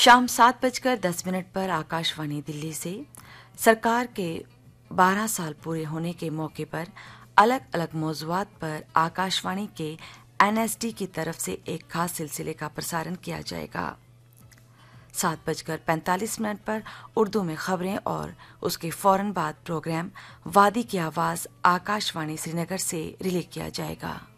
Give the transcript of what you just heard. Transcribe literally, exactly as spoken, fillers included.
शाम सात बजकर दस मिनट पर आकाशवाणी दिल्ली से सरकार के बारह साल पूरे होने के मौके पर अलग अलग मौज़ूआत पर आकाशवाणी के एनएसडी की तरफ से एक खास सिलसिले का प्रसारण किया जाएगा। सात बजकर पैंतालीस मिनट पर उर्दू में खबरें और उसके फौरन बाद प्रोग्राम वादी की आवाज़ आकाशवाणी श्रीनगर से रिले किया जाएगा।